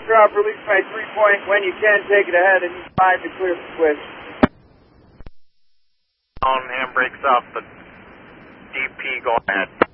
drop, release my 3-point. When you can, take it ahead and use 5 to clear the switch. On handbrakes off the DP, go ahead.